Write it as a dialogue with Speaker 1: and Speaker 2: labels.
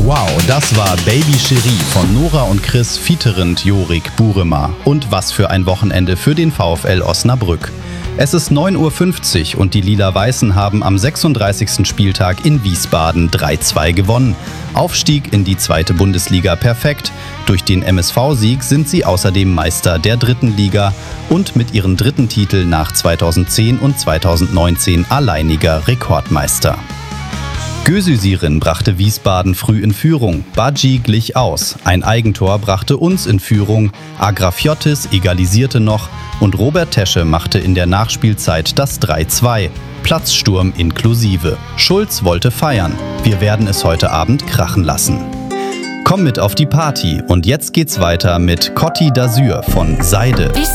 Speaker 1: Wow, das war Baby Cherie von Nora und Chris featurend Jorik Burema. Und was für ein Wochenende für den VfL Osnabrück. Es ist 9:50 Uhr und die Lila-Weißen haben am 36. Spieltag in Wiesbaden 3-2 gewonnen. Aufstieg in die 2. Bundesliga perfekt. Durch den MSV-Sieg sind sie außerdem Meister der 3. Liga und mit ihrem 3. Titel nach 2010 und 2019 alleiniger Rekordmeister. Gözüzirin brachte Wiesbaden früh in Führung, Badji glich aus, ein Eigentor brachte uns in Führung, Agrafiotis egalisierte noch und Robert Tesche machte in der Nachspielzeit das 3-2, Platzsturm inklusive. Schulz wollte feiern, wir werden es heute Abend krachen lassen. Komm mit auf die Party und jetzt geht's weiter mit Côte d'Azur von Seide.